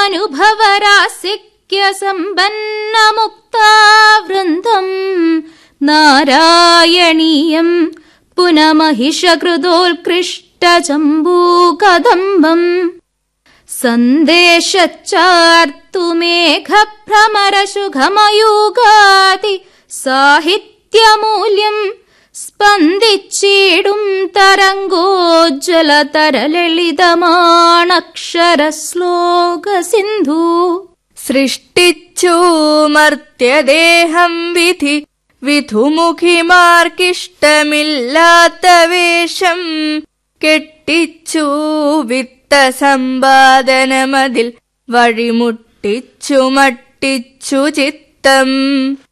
അനുഭവരാസിക്യ സമ്പന്നമുക്താവൃന്ദം നാരായണീയം പുനമഹിഷകൃതോത്കൃഷ്ടചമ്പൂകദംബം സന്ദേശച്ചാർത്തുമേഘഭ്രമരശുഖമയൂഗാതി സാഹിത്യമൂല്യം സ്പന്ദിച്ചിടും തരംഗോജ്വലതരലളിതമാണക്ഷരശ്ലോകസിന്ധു സൃഷ്ടിച്ചു മർത്യദേഹം വിധി വിധുമുഖിമാർക്കിഷ്ടമില്ലാത്ത വേഷം കെട്ടിച്ചു വിത്തസമ്പാദനമതിൽ വഴിമുട്ടിച്ചു മട്ടിച്ചു ചിത്തം